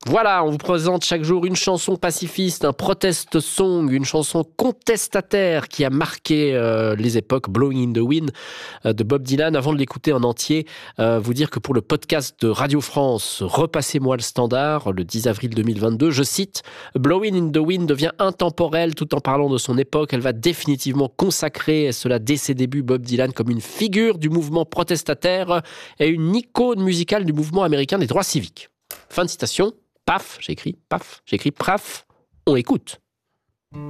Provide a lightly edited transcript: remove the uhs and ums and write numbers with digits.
Voilà, on vous présente chaque jour une chanson pacifiste, un protest song, une chanson contestataire qui a marqué les époques, Blowing in the Wind de Bob Dylan. Avant de l'écouter en entier, vous dire que pour le podcast de Radio France, Repassez-moi le standard, le 10 avril 2022, je cite, Blowing in the Wind devient intemporelle tout en parlant de son époque. Elle va définitivement consacrer, et cela dès ses débuts, Bob Dylan comme une figure du mouvement protestataire et une icône musicale du mouvement américain des droits civiques. Fin de citation. Paf, j'ai écrit praf, on écoute.